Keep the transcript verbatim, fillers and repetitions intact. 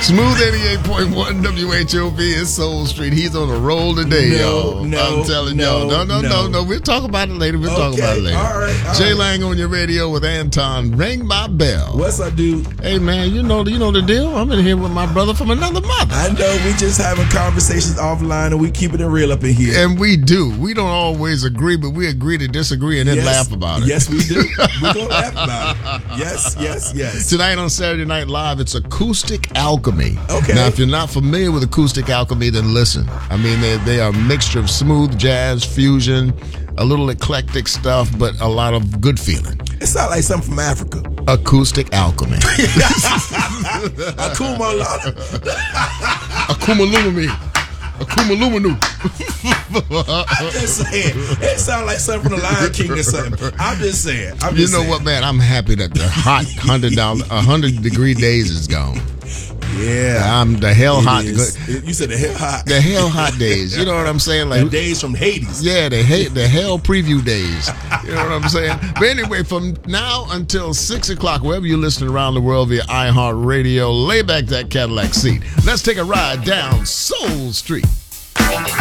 Smooth eighty-eight point one W H O P is Soul Street. He's on a roll today, no, y'all. No, I'm telling no, y'all. No, no, no, no, no. We'll talk about it later. We'll okay, talk about it later. All right. All Jay right. Lang on your radio with Anton. Ring my bell. What's up, dude? Hey, man, you know, you know the deal. I'm in here with my brother from another mother. I know we just having conversations offline and we keeping it real up in here. And we do. We don't always agree, but we agree to disagree and then yes, laugh about it. Yes, we do. We're going to laugh about it. Yes, yes, yes. Tonight on Saturday Night Live, it's Acoustic Alchemy. Okay. Now, if you're not familiar with Acoustic Alchemy, then listen. I mean, they, they are a mixture of smooth jazz, fusion, a little eclectic stuff, but a lot of good feeling. It sounds like something from Africa. Acoustic Alchemy. Akuma Lana. Akuma Lumami. Akuma Lumanu. I'm just saying. It sounds like something from the Lion King or something. I'm just saying. I'm You just know saying. what, man? I'm happy that the hot hundred dollar, a hundred degree days is gone. Yeah. I'm the hell It hot. is. You said the hell hot. The hell hot days. You know what I'm saying? The Like days from Hades. yeah, the hate the hell preview days. You know what I'm saying? But anyway, from now until six o'clock, wherever you're listening around the world via iHeartRadio, lay back that Cadillac seat. Let's take a ride down Soul Street.